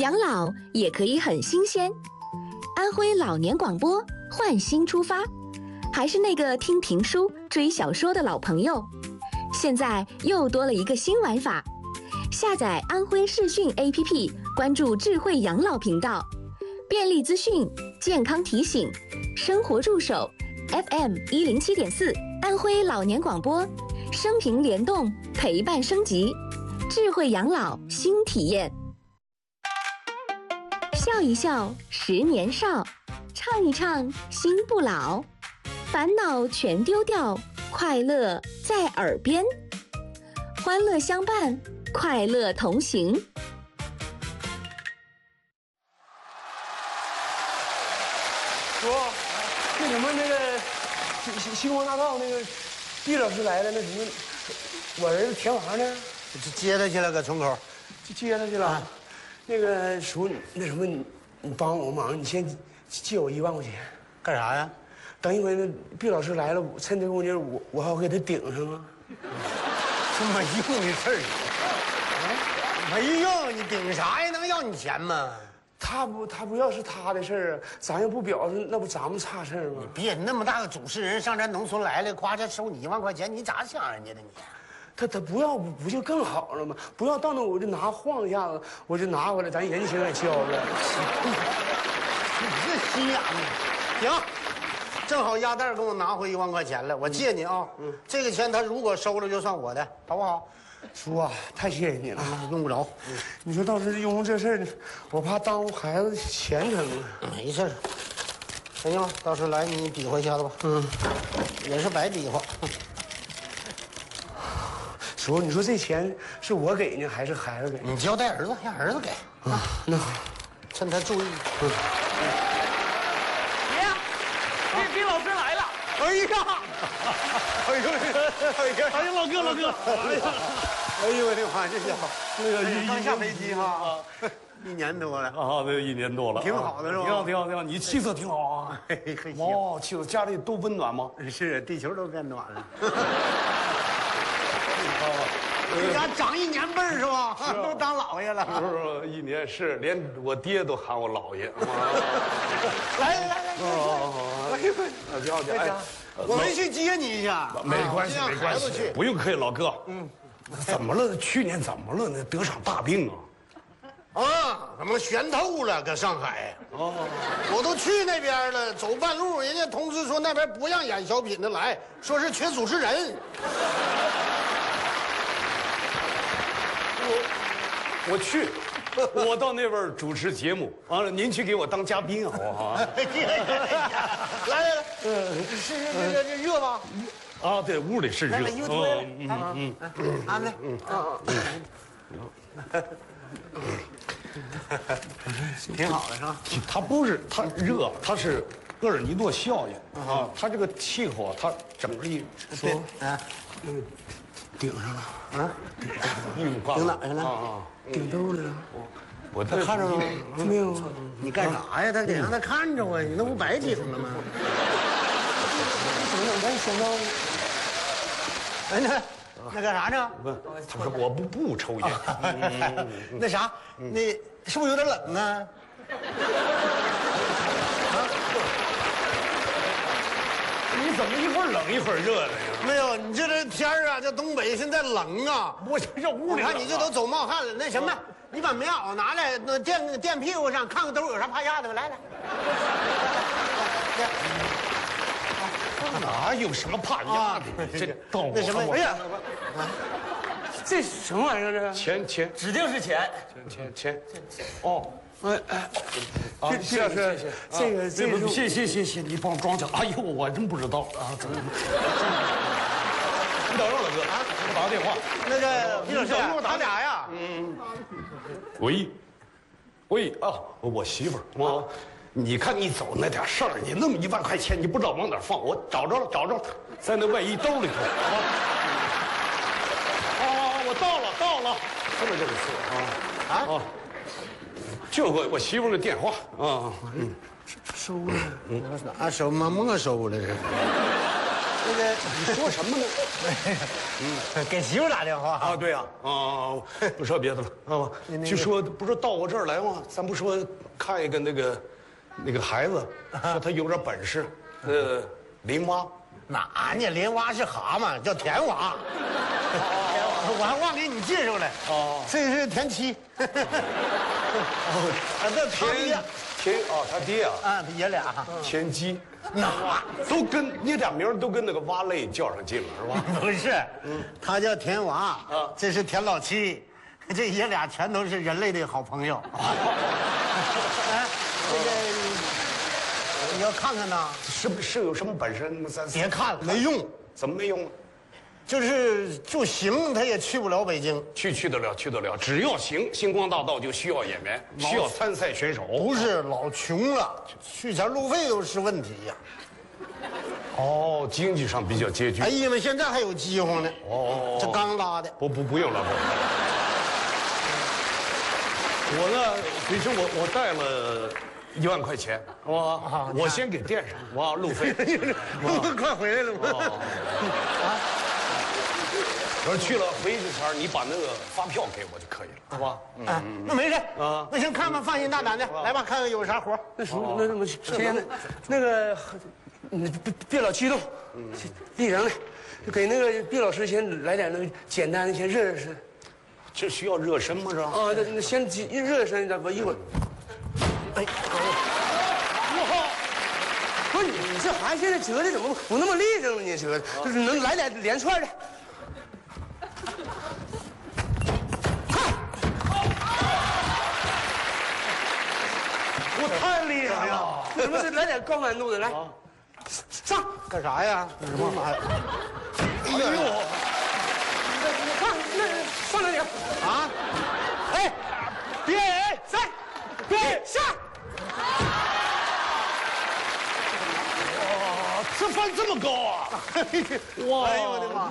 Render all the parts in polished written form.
养老也可以很新鲜。安徽老年广播换新出发，还是那个听评书、追小说的老朋友，现在又多了一个新玩法。下载安徽视讯 APP， 关注智慧养老频道，便利资讯、健康提醒、生活助手 FM107.4， 安徽老年广播，生平联动，陪伴升级，智慧养老新体验。笑一笑10年少，唱一唱心不老，烦恼全丢掉，快乐在耳边，欢乐相伴，快乐同行。 说，那什么那个星光大道那个毕老师来了，那什么，我儿子田华呢？ 接他去了，搁村口。 接他去了。那个叔，那什么，你帮我忙，你先借我1万块钱。 干啥呀？ 等一回那毕老师来了，趁这功夫我好给他顶上啊。 这没用的事儿，没用，你顶啥呀？能要你钱吗？ 他不要是他的事儿啊，咱要不表示，那不咱们差事儿吗？ 你别那么大个主持人上咱农村来了，夸这收你1万块钱，你咋想人家的你？ 他不要不就更好了吗？不要到那我就拿晃一下子，我就拿回来，咱人情也交了。 你这心眼子，行，正好鸭蛋给我拿回1万块钱了，我借你啊。这个钱他如果收了就算我的，好不好？ 叔啊，太谢谢你了， 用不着。 你说到时候用这事儿，我怕耽误孩子前程啊。 没事儿，行吗？到时候来你比划一下子吧。也是白比划。 叔，你说这钱是我给呢，还是孩子给？ 你交代儿子，让儿子给啊。 那好， 趁他注意。 爷，毕老师来了。 哎呀，哎呦， 哎呀，老哥， 哎呦我的妈，这家伙， 那个刚下飞机哈，1年多了啊，对，1年多了， 挺好的是吧？ 挺好，你气色挺好啊。哦，气色家里都温暖吗？ 是，地球都变暖了。你家长1年辈儿是吧？都当老爷了。 不是1年，是连我爹都喊我姥爷。 来， 好家伙， 我们去接你一下。 没关系，不用客气，老哥。怎么了？去年怎么了？那得场大病啊？ 怎么悬透了？搁上海。我都去那边了，走半路，人家通知说那边不让演小品的来，说是缺主持人。 我去，我到那边主持节目，完了您去给我当嘉宾好不好？ 来，是这热吗？ 啊，对，屋里是热。 又推了，安排。挺好的是吧？ 它不是它热，它是厄尔尼诺效应啊。它这个气候啊，它整个一说顶上了啊，顶哪上了？ 顶兜里了。 我他看着了吗？ 没有。 你干啥呀？他得让他看着啊！你那不白顶了吗？ 咱想到， 哎，那干啥呢？ 他说我不抽烟。 那啥，那是不是有点冷啊？ 你怎么一会儿冷一会儿热的呀？ 没有，你这天儿啊，这东北现在冷啊。 我这屋里， 看你这都走冒汗了。那什么，你把棉袄拿来，那垫屁股上，看看兜有啥怕压的吧。来。 哪有什么怕压的？这到那什么， 哎呀，这什么玩意儿？ 钱， 指定是钱。 钱。哦， 毕老师，这个谢，你帮我装起来。哎呦，我真不知道啊，怎么？你等会儿，老哥啊，我打个电话。 那个毕老师，他俩呀， 喂啊，我媳妇儿啊，你看你走那点事儿，你那么1万块钱，你不知道往哪放？我找着了，在那外衣兜里头。我到了，这么个事就我媳妇儿的电话啊， 收了， 哪收吗？没收了是。 那个你说什么呢？ 给媳妇打电话啊，对呀，不说别的了啊，就说不是到我这儿来吗？咱不说看一个那个孩子，说他有点本事，林蛙。 哪呢？林蛙是蛤蟆，叫田娃。我还忘给你介绍了。哦，这是田七。那他爹。 他爹啊。 啊，爷俩。 田鸡。 哪都跟你俩名都跟那个蛙类较上劲了，是吧？ 不是，他叫田娃啊，这是田老七，这爷俩全都是人类的好朋友。哎，这个你要看看呐， 是有什么本事？ 别看了，没用。 怎么没用？ 就行，他也去不了北京。 去得了，只要行，星光大道就需要演员，需要参赛选手。 不是老穷了，去前路费都是问题呀。 哦，经济上比较拮据。 哎，因为现在还有饥荒呢。哦，这刚拉的。 不用了，我呢，随身我带了1万块钱，我先给垫上，路费。 快回来了吗？ 要是去了回去前，你把那个发票给我就可以了，好吧？ 那没事啊。那行，看吧，放心大胆的，来吧，看看有啥活。 那么先那个，别老激动，立正来，给那个毕老师先来点那个简单的，先热身。 这需要热身吗？这啊， 那先热身，我一会儿。哎，哇！不是你这孩子现在折的怎么不那么立正了？你折就是能来点连串的。 我太厉害了！ 怎么是来点高难度的？来，上干啥呀？什么玩意儿？ 哎呦！看那上来点啊！哎，别3、2、下！ 哇，这翻这么高啊！哇！ 哎呦我的妈！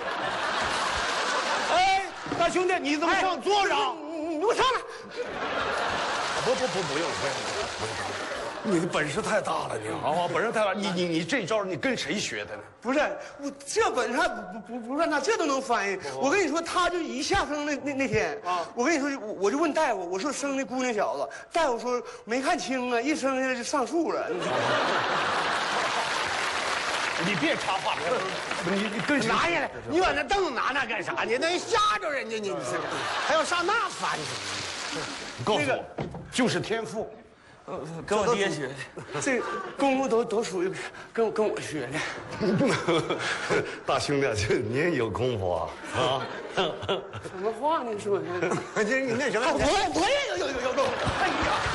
哎，大兄弟，你怎么上座上？ 你给我上来！ 不用，你的本事太大了，你啊，本事太大。你这招你跟谁学的呢？ 不是我这本事还不算大，这都能翻译。我跟你说，他就一下生那天啊，我跟你说，我就问大夫，我说生那姑娘小子，大夫说没看清啊，一生下来就上树了。 你别插话，你跟谁拿下来！你把那凳子拿那干啥？你那吓着人家，你还要上那翻去？ 你告诉我，就是天赋。 跟我爹学的，这功夫都属于跟我学的。 大兄弟，这您有功夫啊？ 什么话呢？说这你那什么？ 我也有。哎呀，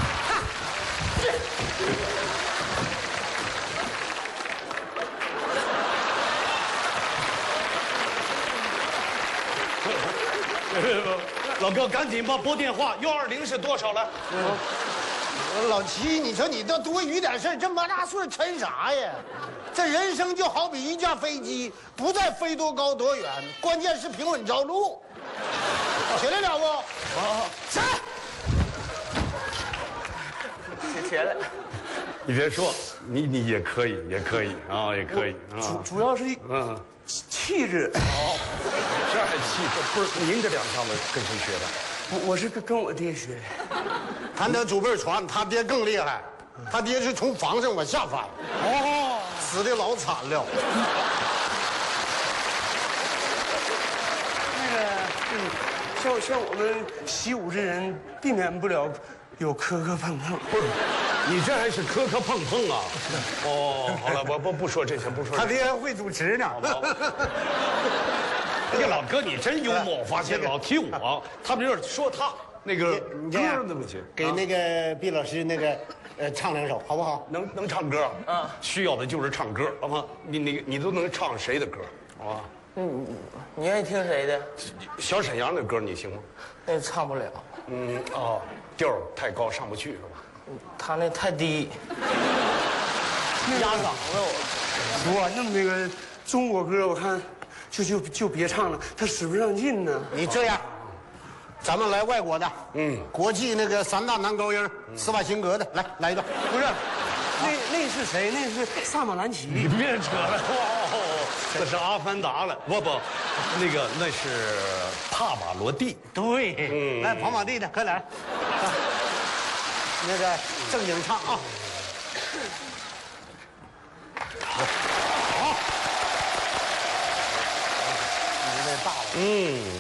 老哥，赶紧吧，拨电话，120是多少了？ 老齐，你说你这多余点事儿，这么大岁抻啥呀？这人生就好比一架飞机，不在飞多高多远，关键是平稳着陆。起来了不？起来！ 起来。 你别说，你也可以啊，也可以啊。 主要是气质。 哦，这还气质？不是，您这2下子跟谁学的？ 我是跟我爹学的。 他那祖辈传，他爹更厉害，他爹是从房上往下翻。哦，死的老惨了。 那个，像我们习武之人，避免不了有磕碰。 不是，你这还是磕碰啊？哦，好了，不说这些，不说。 他爹还会主持呢。 哎呀，老哥，你真幽默！我发现老提我，他们就是说他那个歌对不起， 给那个毕老师那个唱2首好不好？ 能唱歌啊？需要的就是唱歌，好吗？你都能唱谁的歌？好吧？ 你愿意听谁的？ 小沈阳的歌你行吗？ 那唱不了。 调儿太高上不去是吧？ 他那太低，压嗓子我那个中国歌，我看就别唱了，他使不上劲呢。 你这样，咱们来外国的，国际那个3大男高音，施瓦辛格的，来一段。 不是，那是谁？那是萨马兰奇。 你别扯了， 这是阿凡达了，不，那是帕瓦罗蒂。 对，来跑马地的，快来。那个正经唱啊。好，你这大了。